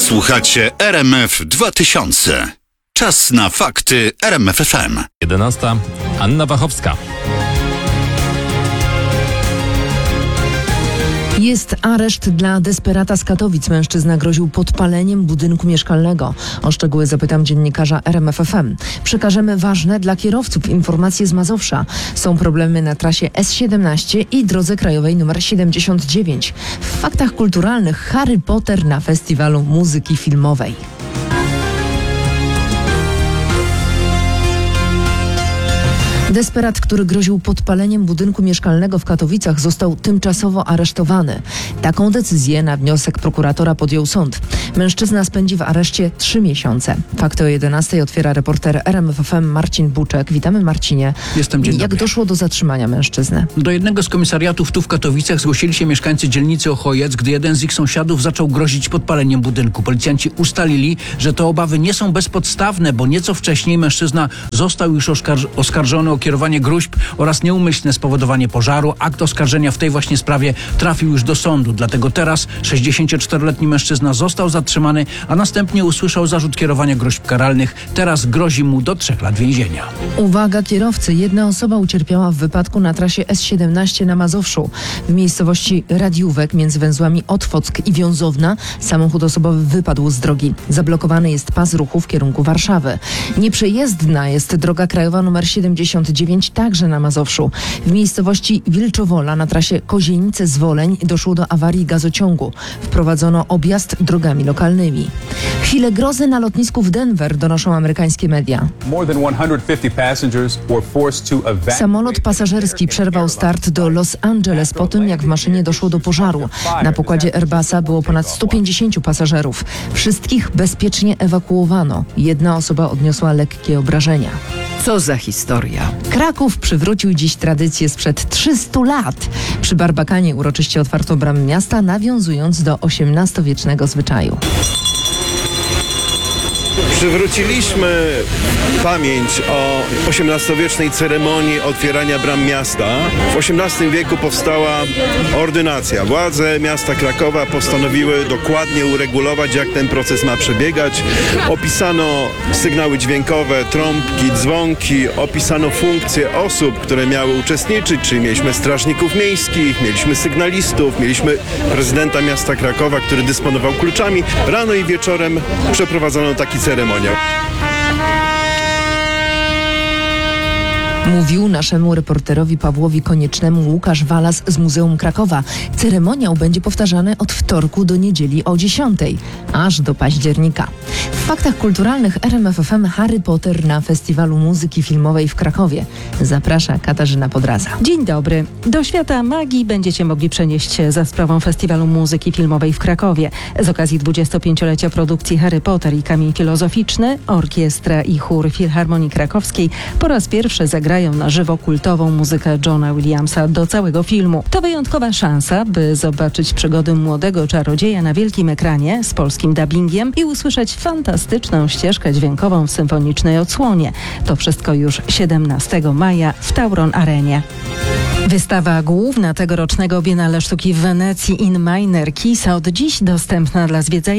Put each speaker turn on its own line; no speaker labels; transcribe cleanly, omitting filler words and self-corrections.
Słuchacie RMF 2000. Czas na fakty RMF FM.
11. Anna Wachowska.
Jest areszt dla desperata z Katowic. Mężczyzna groził podpaleniem budynku mieszkalnego. O szczegóły zapytam dziennikarza RMF FM. Przekażemy ważne dla kierowców informacje z Mazowsza. Są problemy na trasie S17 i drodze krajowej nr 79. W faktach kulturalnych Harry Potter na Festiwalu Muzyki Filmowej. Desperat, który groził podpaleniem budynku mieszkalnego w Katowicach, został tymczasowo aresztowany. Taką decyzję na wniosek prokuratora podjął sąd. Mężczyzna spędzi w areszcie 3 miesiące. Fakty o 11 otwiera reporter RMF FM Marcin Buczek. Witamy, Marcinie.
Jestem, dzień dobry.
Jak doszło do zatrzymania mężczyzny?
Do jednego z komisariatów tu w Katowicach zgłosili się mieszkańcy dzielnicy Ochojec, gdy jeden z ich sąsiadów zaczął grozić podpaleniem budynku. Policjanci ustalili, że te obawy nie są bezpodstawne, bo nieco wcześniej mężczyzna został już oskarżony o kierowanie gróźb oraz nieumyślne spowodowanie pożaru. Akt oskarżenia w tej właśnie sprawie trafił już do sądu. Dlatego teraz 64-letni mężczyzna został zatrzymany, a następnie usłyszał zarzut kierowania gróźb karalnych. Teraz grozi mu do 3 lat więzienia.
Uwaga kierowcy, jedna osoba ucierpiała w wypadku na trasie S17 na Mazowszu. W miejscowości Radiówek między węzłami Otwock i Wiązowna samochód osobowy wypadł z drogi. Zablokowany jest pas ruchu w kierunku Warszawy. Nieprzejezdna jest droga krajowa nr 79 także na Mazowszu. W miejscowości Wilczowola na trasie Kozienice-Zwoleń doszło do awarii gazociągu. Wprowadzono objazd drogami lokalnymi. Chwile grozy na lotnisku w Denver donoszą amerykańskie media. Samolot pasażerski przerwał start do Los Angeles po tym, jak w maszynie doszło do pożaru. Na pokładzie Airbusa było ponad 150 pasażerów. Wszystkich bezpiecznie ewakuowano. Jedna osoba odniosła lekkie obrażenia.
Co za historia.
Kraków przywrócił dziś tradycję sprzed 300 lat. Przy Barbakanie uroczyście otwarto bramy miasta, nawiązując do XVIII-wiecznego zwyczaju.
Przywróciliśmy pamięć o XVIII-wiecznej ceremonii otwierania bram miasta. W XVIII wieku powstała ordynacja. Władze miasta Krakowa postanowiły dokładnie uregulować, jak ten proces ma przebiegać. Opisano sygnały dźwiękowe, trąbki, dzwonki, opisano funkcje osób, które miały uczestniczyć, czyli mieliśmy strażników miejskich, mieliśmy sygnalistów, mieliśmy prezydenta miasta Krakowa, który dysponował kluczami. Rano i wieczorem przeprowadzono taki ceremoniał.
Mówił naszemu reporterowi Pawłowi Koniecznemu Łukasz Walas z Muzeum Krakowa. Ceremoniał będzie powtarzany od wtorku do niedzieli o 10, aż do października. W faktach kulturalnych RMF FM Harry Potter na Festiwalu Muzyki Filmowej w Krakowie. Zaprasza Katarzyna Podraza.
Dzień dobry. Do świata magii będziecie mogli przenieść się za sprawą Festiwalu Muzyki Filmowej w Krakowie. Z okazji 25-lecia produkcji Harry Potter i Kamień Filozoficzny, orkiestra i chór Filharmonii Krakowskiej po raz pierwszy zagrają na żywo kultową muzykę Johna Williamsa do całego filmu. To wyjątkowa szansa, by zobaczyć przygody młodego czarodzieja na wielkim ekranie z polskim dubbingiem i usłyszeć fantastyczną ścieżkę dźwiękową w symfonicznej odsłonie. To wszystko już 17 maja w Tauron Arenie. Wystawa główna tegorocznego Biennale Sztuki w Wenecji In Minor Keys od dziś dostępna dla zwiedzających.